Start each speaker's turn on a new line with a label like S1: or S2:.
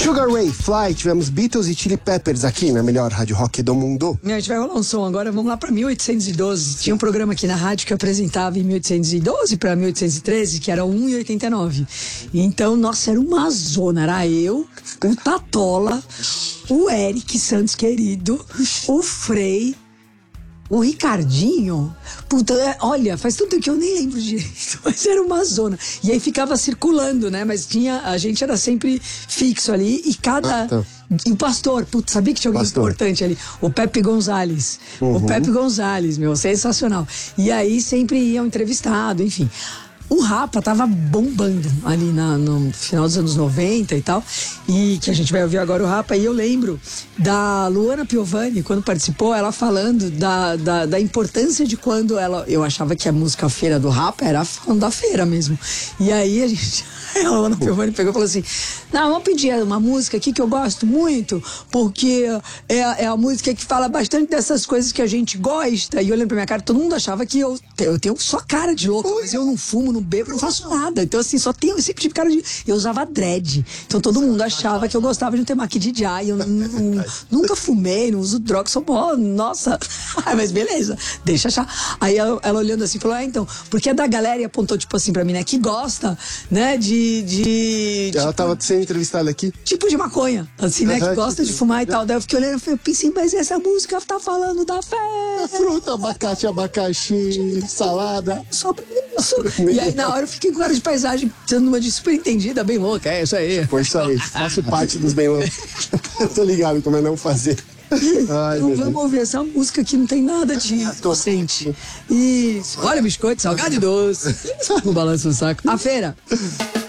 S1: Sugar Ray, Fly, tivemos Beatles e Chili Peppers aqui na melhor rádio rock do mundo.
S2: A gente vai rolar um som agora, vamos lá pra 1812. Tinha um programa aqui na rádio que eu apresentava em 1812 pra 1813, que era 1,89. Então, nossa, era uma zona. Era eu, o Tatola, o Eric Santos querido, o Frei, o Ricardinho. Puta, olha, faz tanto que eu nem lembro direito, mas era uma zona. E aí ficava circulando, né? Mas a gente era sempre fixo ali e cada... E o pastor, putz, sabia que tinha alguém importante ali? O Pepe Gonzalez. O Pepe Gonzalez, meu, sensacional. E aí sempre ia um entrevistado, enfim. O Rapa tava bombando ali no final dos anos 90 e tal. E que a gente vai ouvir agora o Rapa. E eu lembro da Luana Piovani, quando participou, ela falando da importância de quando ela... Eu achava que a música Feira do Rapa era falando da feira mesmo. E aí a gente... A Luana Piovani pegou e falou assim: não, vamos pedir uma música aqui que eu gosto muito, porque é a música que fala bastante dessas coisas que a gente gosta. E olhando pra minha cara, todo mundo achava que eu tenho só cara de louco, mas eu não fumo, não bebo, não faço nada. Então, assim, eu sempre tive cara de... Eu usava dread. Então todo mundo achava que eu gostava de um tema aqui de jai. Eu nunca fumei, não uso droga, sou bom, nossa. Mas beleza, deixa achar. Aí ela olhando assim, falou: então, porque é da galera, e apontou, tipo assim, pra mim, né, que gosta, né,
S1: Ela tava sendo entrevistada aqui?
S2: Tipo de maconha, assim, né? Que gosta de fumar e tal. Daí eu fiquei olhando e pensei, mas essa música tá falando da fé.
S1: Fruta, abacate, abacaxi, salada.
S2: Só pra isso. E aí na hora eu fiquei com cara de paisagem, sendo uma de super entendida, bem louca. É isso aí.
S1: Foi isso aí. Faço parte dos bem loucos. Eu tô ligado como é não fazer. Ai,
S2: então vamos ouvir essa música que não tem nada de docente. Isso. Olha o biscoito, salgado e doce. No balanço do saco. A feira.